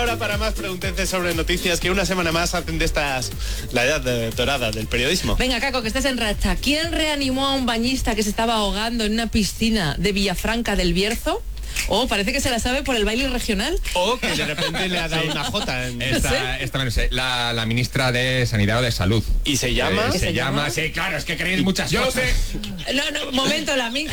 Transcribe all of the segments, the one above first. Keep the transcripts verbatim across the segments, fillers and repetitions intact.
ahora para más pregunteces sobre noticias que una semana más hacen de estas la edad de, dorada del periodismo. Venga, Caco, que estás en racha. ¿Quién reanimó a un bañista que se estaba ahogando en una piscina de Villafranca del Bierzo? O oh, parece que se la sabe por el baile regional. O que de repente le ha dado sí. una jota. En... Esta, esta no sé, la, la ministra de Sanidad o de Salud. ¿Y se llama? Eh, se, se llama, llama, sí, claro, es que queréis muchas Yo cosas. sé. No, no, momento, la min.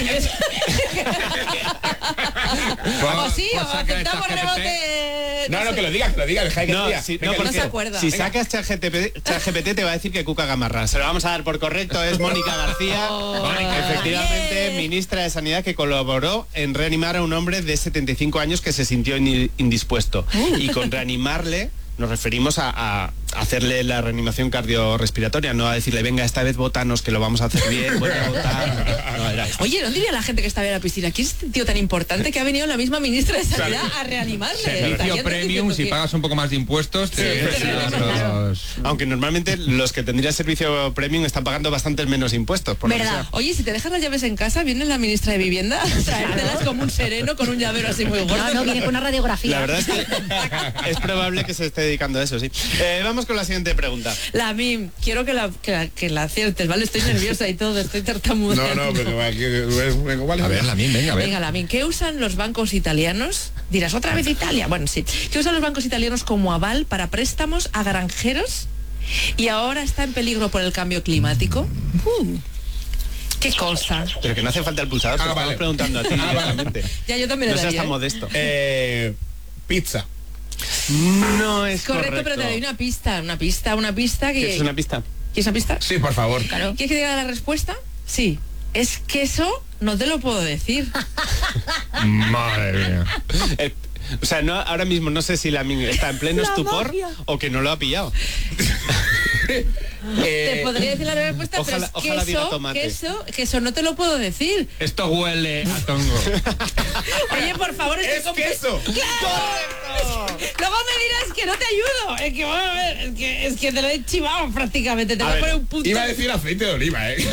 O sí, o aceptamos rebote. No, no, que lo diga, que lo diga, deja que no, lo diga. Si, Venga, no, porque no se acuerda. Si Venga. sacas ChatGPT te va a decir que Cuca Gamarra. Se lo vamos a dar por correcto, es Mónica García. Oh, Mónica, efectivamente, yeah. ministra de Sanidad, que colaboró en reanimar a un hombre de setenta y cinco años que se sintió indispuesto. Y con reanimarle nos referimos a, a hacerle la reanimación cardiorrespiratoria, no a decirle, venga, esta vez botanos, que lo vamos a hacer bien, vuelve a votar. No, era Oye, ¿no diría la gente que estaba en la piscina? ¿Quién es este tío tan importante que ha venido la misma ministra de Sanidad a reanimarle? Servicio premium, si pagas un poco más de impuestos, sí, te sí, los... Aunque normalmente los que tendrían servicio premium están pagando bastantes menos impuestos. Por ¿verdad? Oye, si te dejas las llaves en casa, viene la ministra de Vivienda a traértelas como un sereno con un llavero así muy gordo. No, no, viene con una radiografía. La verdad es que es probable que se esté dedicando a eso, sí. Eh, vamos con la siguiente pregunta. La Mim, quiero que la, que la, que la aciertes, ¿vale? Estoy nerviosa y todo, estoy tartamudeando. No, no, pero vale. A ver, la Mim, venga, a ver. Venga, la Mim, ¿qué usan los bancos italianos? Dirás, ¿otra vez Italia? Bueno, sí. ¿Qué usan los bancos italianos como aval para préstamos a granjeros? Y ahora está en peligro por el cambio climático. Uh. ¿Qué cosa? Pero que no hace falta el pulsador, Ah, te vale. estamos preguntando a ti directamente. Ya, yo también No le seas daría, tan ¿eh? modesto. Eh, pizza. No es correcto, correcto. pero te doy una pista, una pista, una pista que... ¿Qué es una pista? ¿Quieres una pista? Sí, por favor. Claro. ¿Quieres que diga la respuesta? Sí. Es que eso no te lo puedo decir. Madre mía. Eh, o sea, no, ahora mismo no sé si la Ming está en pleno La estupor magia. o que no lo ha pillado. Eh, Te podría decir la respuesta, ojalá- pero es que ojalá diga eso, tomate. que eso, que eso no te lo puedo decir. Esto huele a tongo. Oye, por favor, ¡Es que queso! ¡Claro! Luego me dirás que no te ayudo. Es que, vamos a ver, es que, es que te lo he chivado prácticamente. Te A voy a ver, poner un punto. Iba a decir aceite de oliva, ¿eh?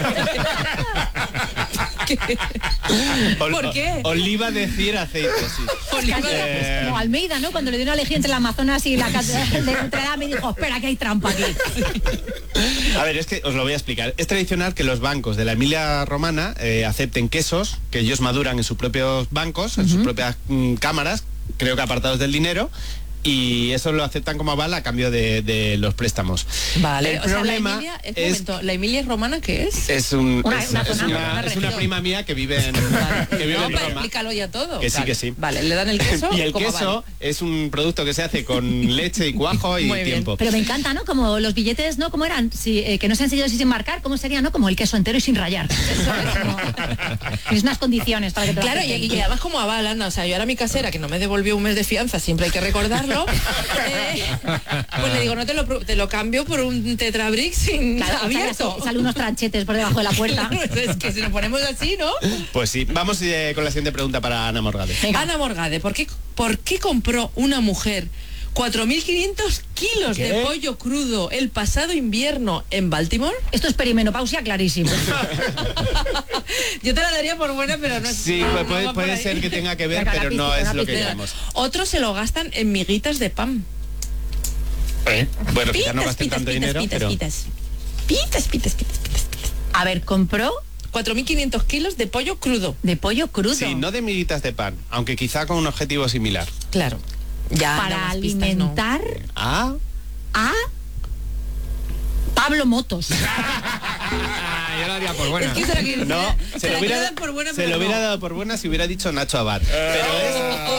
¿Por qué? Oliva decir aceite, sí. Oliva. Eh, Como Almeida, ¿no? Cuando le dio una elegía entre el Amazonas y la catedral de Notre Dame y dijo, espera, que hay trampa aquí. A ver, es que os lo voy a explicar. Es tradicional que los bancos de la Emilia Romana eh, acepten quesos que ellos maduran en sus propios bancos, en sus propias mm, cámaras, creo que apartados del dinero, y eso lo aceptan como aval a cambio de, de los préstamos. Vale, El o sea, problema la Emilia, es, es, momento, ¿la Emilia romana qué es? es, un, Una- es, una es zona, una, una es una región. prima mía que vive en, Vale. que vive No, en pero Roma. explícalo ya todo. Que sí, Vale. que sí. Vale, le dan el queso. Y el como queso aval. es un producto que se hace con leche y cuajo y Muy bien. tiempo. Pero me encanta, ¿no? Como los billetes, ¿no? ¿Cómo eran? Si, eh, que no se han seguido sin marcar, ¿cómo sería, no? Como el queso entero y sin rayar. Eso es como... Tienes unas condiciones para que te lo Claro, y, acepten. y además como aval, Ana, o sea, yo era mi casera, que no me devolvió un mes de fianza, siempre hay que recordarlo, eh, pues le digo, no te lo, te lo cambio por un tetrabric sin Claro, abierto. sale, sale unos tranchetes por debajo de la puerta. Es que si lo ponemos así, ¿no? Pues sí, vamos eh, con la siguiente pregunta para Ana Morgade. Venga. Ana Morgade, ¿por qué, ¿por qué compró una mujer cuatro mil quinientos kilos ¿Qué? de pollo crudo el pasado invierno en Baltimore? Esto es perimenopausia clarísimo. Yo te la daría por buena, pero no es... Sí, no, pues no puede, va por puede ahí. ser que tenga que ver, Venga, pero la no pizca, es la lo que pizca. queremos. Otros se lo gastan en miguitas de pan. ¿Eh? Bueno, quizás no Pitas, gasten pitas, tanto pitas, dinero, pitas, pero... pitas. Pitas, pitas, pitas, pitas. A ver, compró cuatro mil quinientos kilos de pollo crudo. de pollo crudo. Sí, no de miguitas de pan, aunque quizá con un objetivo similar. Claro. Ya, para no, más pistas, no. alimentar Ah, a Pablo Motos. Ah, yo lo haría por buena. Es que se la quiero- no, se se la lo quiero hubiera, dar por buena, se pero lo hubiera no. dado por buena si hubiera dicho Nacho Abad. Pero es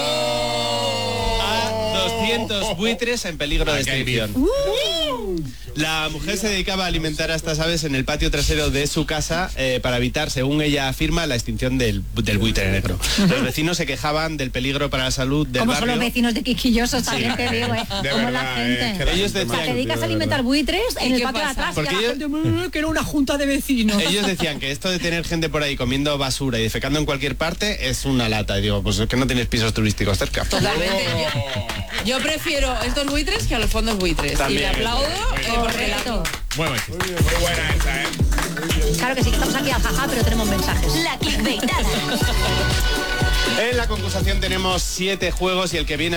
a doscientos buitres en peligro de Ah, qué extinción. La mujer se dedicaba a alimentar a estas aves en el patio trasero de su casa eh, para evitar, según ella afirma, la extinción del, del buitre negro. Los vecinos se quejaban del peligro para la salud del Como son barrio. los vecinos de Quisquillosos, también te digo, ¿eh? De Como verdad, la gente. eh, que la Ellos gente decían- Te dedicas a de alimentar verdad. buitres ¿Y en el qué patio de pasa? atrás Porque y a la ellos- gente, "Mm, que era una junta de vecinos". Ellos decían que esto de tener gente por ahí comiendo basura y defecando en cualquier parte es una lata. Y digo, pues es que no tienes pisos turísticos cerca. Totalmente. Yo, yo prefiero estos buitres que a los fondos buitres. También. Y le aplaudo eh, porque la... Correcto. Muy buen chiste. Muy buena esa, ¿eh? Claro que sí, que estamos aquí al jaja, pero tenemos mensajes. La clickbaitada. En la concursación tenemos siete juegos y el que viene